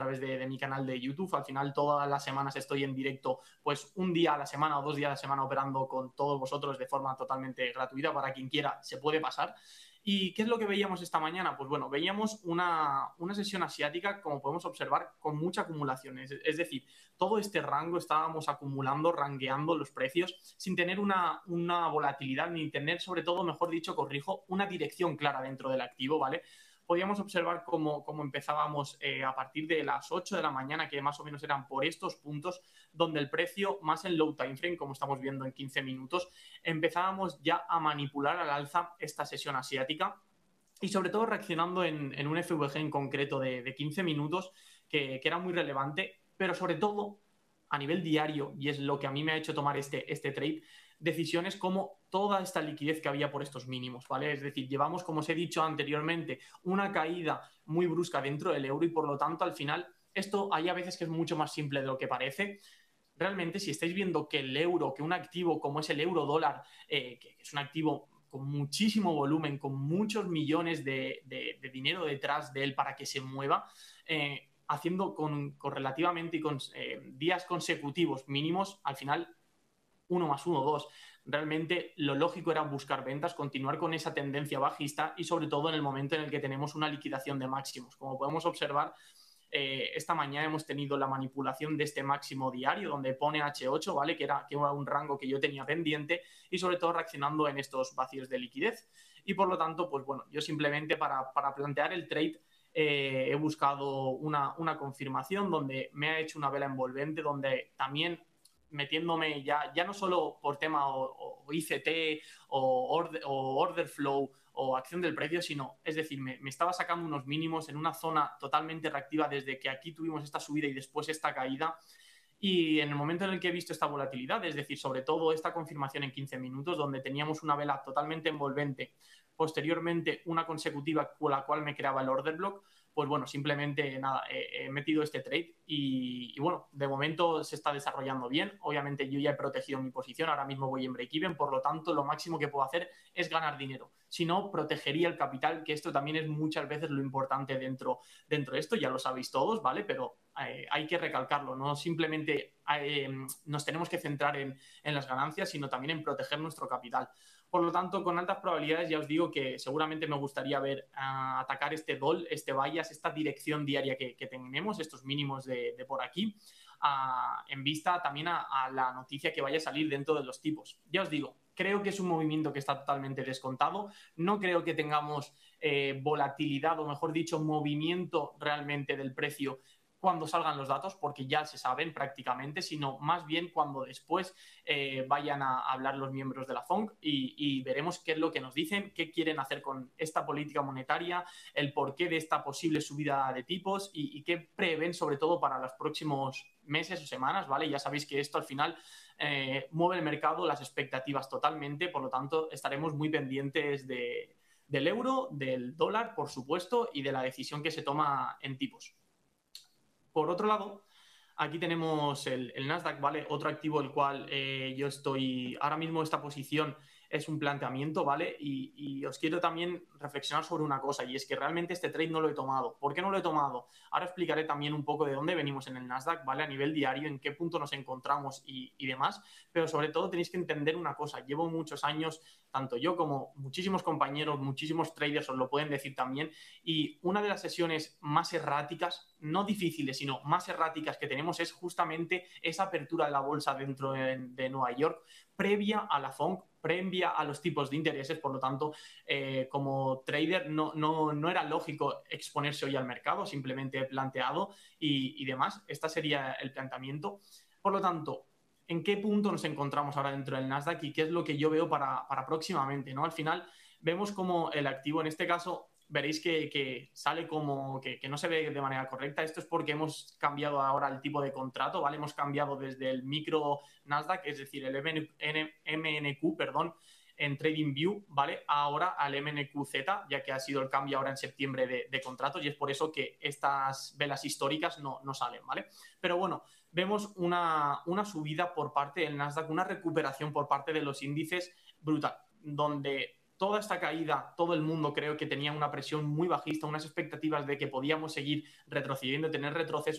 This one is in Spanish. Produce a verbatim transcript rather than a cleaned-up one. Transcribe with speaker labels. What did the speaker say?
Speaker 1: través de, de mi canal de YouTube. Al final, todas las semanas estoy en directo, pues un día a la semana o dos días a la semana operando con todos vosotros de forma totalmente gratuita. Para quien quiera, se puede pasar. ¿Y qué es lo que veíamos esta mañana? Pues bueno, veíamos una, una sesión asiática, como podemos observar, con mucha acumulación. Es, es decir, todo este rango estábamos acumulando, rangueando los precios sin tener una, una volatilidad ni tener, sobre todo, mejor dicho, corrijo, una dirección clara dentro del activo, ¿vale? Podíamos observar cómo, cómo empezábamos eh, a partir de las ocho de la mañana, que más o menos eran por estos puntos, donde el precio, más en low time frame, como estamos viendo en quince minutos, empezábamos ya a manipular al alza esta sesión asiática y sobre todo reaccionando en, en un F V G en concreto de, de quince minutos que, que era muy relevante, pero sobre todo a nivel diario, y es lo que a mí me ha hecho tomar este, este trade, decisiones como toda esta liquidez que había por estos mínimos, ¿vale? Es decir, llevamos, como os he dicho anteriormente, una caída muy brusca dentro del euro y por lo tanto al final esto hay a veces que es mucho más simple de lo que parece. Realmente, si estáis viendo que el euro, que un activo como es el euro dólar, eh, que es un activo con muchísimo volumen, con muchos millones de, de, de dinero detrás de él para que se mueva, eh, haciendo con, con relativamente y con eh, días consecutivos mínimos, al final uno más uno, dos. Realmente lo lógico era buscar ventas, continuar con esa tendencia bajista y sobre todo en el momento en el que tenemos una liquidación de máximos. Como podemos observar, eh, esta mañana hemos tenido la manipulación de este máximo diario donde pone hache ocho, ¿vale? Que era, que era un rango que yo tenía pendiente y sobre todo reaccionando en estos vacíos de liquidez. Y por lo tanto, pues bueno, yo simplemente para, para plantear el trade eh, he buscado una, una confirmación donde me ha hecho una vela envolvente, donde también metiéndome ya, ya no solo por tema o, o I C T o order, o order flow o acción del precio, sino, es decir, me, me estaba sacando unos mínimos en una zona totalmente reactiva desde que aquí tuvimos esta subida y después esta caída. Y en el momento en el que he visto esta volatilidad, es decir, sobre todo esta confirmación en quince minutos, donde teníamos una vela totalmente envolvente, posteriormente una consecutiva con la cual me creaba el order block, pues bueno, simplemente nada, he, he metido este trade y, y bueno, de momento se está desarrollando bien. Obviamente yo ya he protegido mi posición, ahora mismo voy en break-even, por lo tanto lo máximo que puedo hacer es ganar dinero. Si no, protegería el capital, que esto también es muchas veces lo importante dentro, dentro de esto, ya lo sabéis todos, ¿vale? Pero eh, hay que recalcarlo, no simplemente eh, nos tenemos que centrar en, en las ganancias, sino también en proteger nuestro capital. Por lo tanto, con altas probabilidades ya os digo que seguramente me gustaría ver uh, atacar este D O L, este bias, esta dirección diaria que, que tenemos, estos mínimos de, de por aquí, uh, en vista también a, a la noticia que vaya a salir dentro de los tipos. Ya os digo, creo que es un movimiento que está totalmente descontado. No creo que tengamos eh, volatilidad o, mejor dicho, movimiento realmente del precio cuando salgan los datos, porque ya se saben prácticamente, sino más bien cuando después eh, vayan a hablar los miembros de la F O M C y, y veremos qué es lo que nos dicen, qué quieren hacer con esta política monetaria, el porqué de esta posible subida de tipos y, y qué prevén sobre todo para los próximos meses o semanas, ¿vale? Ya sabéis que esto al final eh, mueve el mercado, las expectativas totalmente, por lo tanto estaremos muy pendientes de, del euro, del dólar, por supuesto, y de la decisión que se toma en tipos. Por otro lado, aquí tenemos el, el Nasdaq, ¿vale? Otro activo el cual eh, yo estoy, ahora mismo esta posición es un planteamiento, ¿vale? Y, y os quiero también reflexionar sobre una cosa, y es que realmente este trade no lo he tomado. ¿Por qué no lo he tomado? Ahora explicaré también un poco de dónde venimos en el Nasdaq, ¿vale? A nivel diario, en qué punto nos encontramos y, y demás, pero sobre todo tenéis que entender una cosa. Llevo muchos años, tanto yo como muchísimos compañeros, muchísimos traders os lo pueden decir también, y una de las sesiones más erráticas, no difíciles, sino más erráticas que tenemos es justamente esa apertura de la bolsa dentro de, de Nueva York, previa a la F O M C, previa a los tipos de intereses. Por lo tanto, eh, como trader no, no, no era lógico exponerse hoy al mercado, simplemente he planteado y, y demás. Este sería el planteamiento. Por lo tanto, ¿en qué punto nos encontramos ahora dentro del Nasdaq y qué es lo que yo veo para, para próximamente, ¿no? Al final vemos como el activo, en este caso, veréis que, que sale como que, que no se ve de manera correcta. Esto es porque hemos cambiado ahora el tipo de contrato, ¿vale? Hemos cambiado desde el micro Nasdaq, es decir, el M N Q, perdón, en TradingView, ¿vale? Ahora al M N Q Z, ya que ha sido el cambio ahora en septiembre de, de contratos, y es por eso que estas velas históricas no, no salen, ¿vale? Pero bueno, vemos una, una subida por parte del Nasdaq, una recuperación por parte de los índices brutal, donde toda esta caída, todo el mundo creo que tenía una presión muy bajista, unas expectativas de que podíamos seguir retrocediendo, tener retrocesos